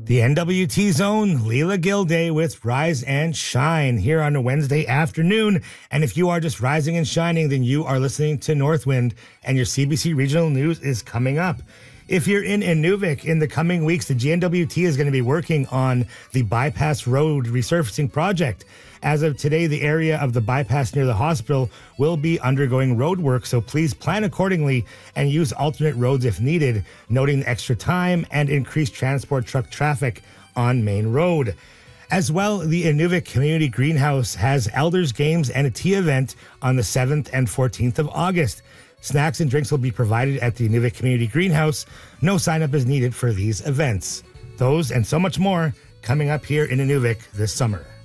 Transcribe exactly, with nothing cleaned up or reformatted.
The N W T Zone, Leela Gilday with Rise and Shine here on a Wednesday afternoon. And if you are just rising and shining, then you are listening to Northwind, and your C B C Regional News is coming up. If you're in Inuvik in the coming weeks, the G N W T is going to be working on the Bypass Road resurfacing project. As of today, the area of the bypass near the hospital will be undergoing road work, so please plan accordingly and use alternate roads if needed, noting the extra time and increased transport truck traffic on Main Road. As well, the Inuvik Community Greenhouse has Elders Games and a tea event on the seventh and fourteenth of August. Snacks and drinks will be provided at the Inuvik Community Greenhouse. No sign-up is needed for these events. Those and so much more coming up here in Inuvik this summer.